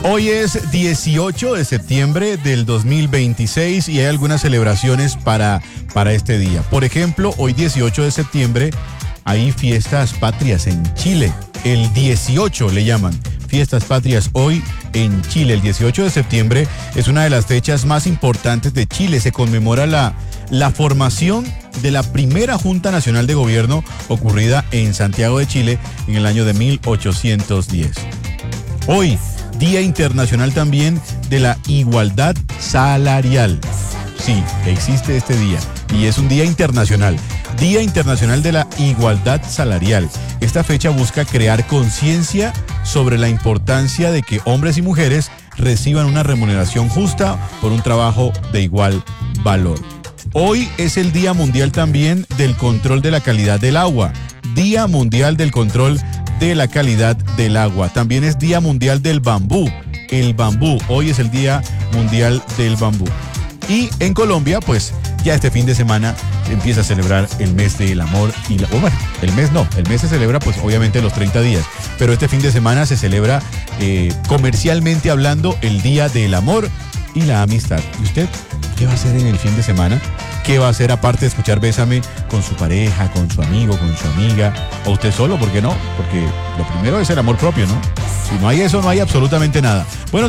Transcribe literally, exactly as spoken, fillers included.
Hoy es dieciocho de septiembre del dos mil veintiséis y hay algunas celebraciones para, para este día. Por ejemplo, hoy dieciocho de septiembre hay fiestas patrias en Chile. El dieciocho le llaman fiestas patrias hoy en Chile. El dieciocho de septiembre es una de las fechas más importantes de Chile. Se conmemora la, la formación de la primera Junta Nacional de Gobierno ocurrida en Santiago de Chile en el año de mil ochocientos diez. Hoy, Día Internacional también de la Igualdad Salarial. Sí, existe este día y es un día internacional. Día Internacional de la Igualdad Salarial. Esta fecha busca crear conciencia sobre la importancia de que hombres y mujeres reciban una remuneración justa por un trabajo de igual valor. Hoy es el Día Mundial también del Control de la Calidad del Agua. Día Mundial del Control de la Calidad del Agua. También es Día Mundial del Bambú. El bambú. Hoy es el Día Mundial del Bambú. Y en Colombia, pues ya este fin de semana se empieza a celebrar el mes del amor y la... Oh, bueno, el mes no, el mes se celebra pues obviamente los treinta días, pero este fin de semana se celebra eh, comercialmente hablando el Día del Amor y la Amistad. ¿Y usted qué va a hacer en el fin de semana? ¿Qué va a hacer aparte de escuchar Bésame con su pareja, con su amigo, con su amiga? O usted solo, ¿por qué no? Porque lo primero es el amor propio, ¿no? Si no hay eso, no hay absolutamente nada. Bueno,